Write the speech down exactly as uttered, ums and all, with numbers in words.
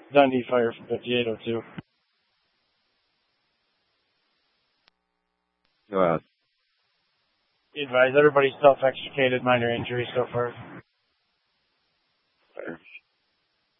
Dundee Fire from fifty-eight oh two. Go ahead. Advise everybody self-extricated, minor injuries so far.